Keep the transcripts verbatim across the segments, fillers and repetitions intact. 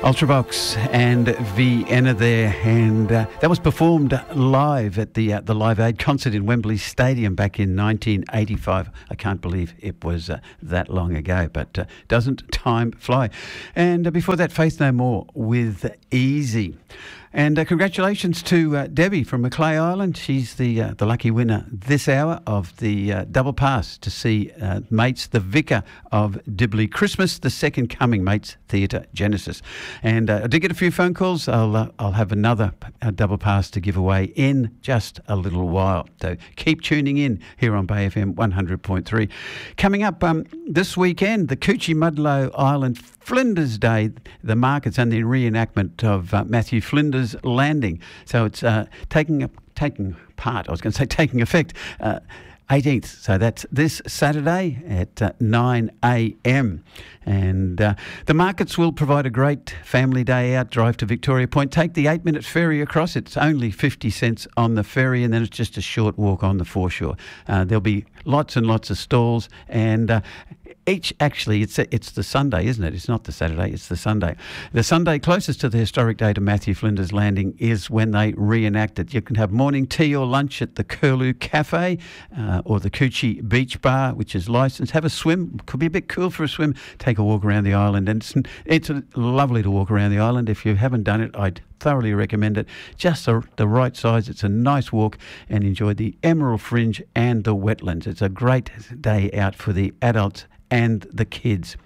Ultravox and Vienna there, and uh, that was performed live at the uh, the Live Aid concert in Wembley Stadium back in nineteen eighty-five. I can't believe it was uh, that long ago, but uh, doesn't time fly? And uh, before that, Faith No More with Easy. And uh, congratulations to uh, Debbie from Macleay Island. She's the uh, the lucky winner this hour of the uh, double pass to see uh, Mates the Vicar of Dibley Christmas, the Second Coming, Mates Theatre Genesis. And uh, I did get a few phone calls. I'll uh, I'll have another uh, double pass to give away in just a little while. So keep tuning in here on Bay F M one hundred point three. Coming up um, this weekend, the Coochie-Mudlow Island Flinders Day, the markets and the reenactment of uh, Matthew Flinders' landing. So it's uh, taking a, taking part, I was going to say taking effect, uh, eighteenth. So that's this Saturday at uh, nine a m. And uh, the markets will provide a great family day out, drive to Victoria Point, take the eight-minute ferry across. It's only fifty cents on the ferry, and then it's just a short walk on the foreshore. Uh, there'll be lots and lots of stalls, and uh, each, actually, it's a, it's the Sunday, isn't it? It's not the Saturday, it's the Sunday. The Sunday closest to the historic date of Matthew Flinders' landing is when they reenact it. You can have morning tea or lunch at the Curlew Cafe uh, or the Coochie Beach Bar, which is licensed. Have a swim. Could be a bit cool for a swim. Take a walk around the island. And it's, it's lovely to walk around the island. If you haven't done it, I'd thoroughly recommend it. Just the, the right size. It's a nice walk, and enjoy the Emerald Fringe and the wetlands. It's a great day out for the adults and the kids.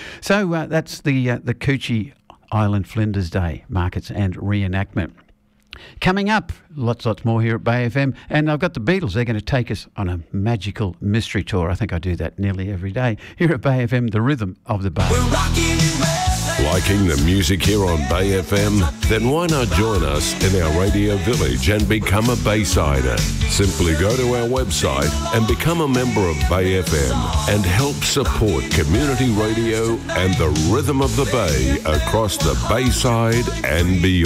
So uh, that's the uh, the Coochie Island Flinders Day markets and reenactment. Coming up, lots, lots more here at Bay F M. And I've got the Beatles. They're going to take us on a magical mystery tour. I think I do that nearly every day. Here at Bay F M, the rhythm of the Bay. We're rocking Liking the music here on Bay F M? Then why not join us in our radio village and become a Baysider? Simply go to our website and become a member of Bay F M and help support community radio and the rhythm of the Bay across the Bayside and beyond.